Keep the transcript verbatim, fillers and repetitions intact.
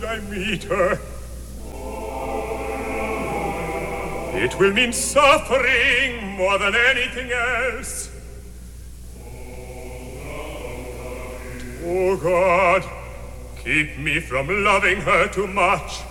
I meet her. It will mean suffering more than anything else. Oh God, keep me from loving her too much.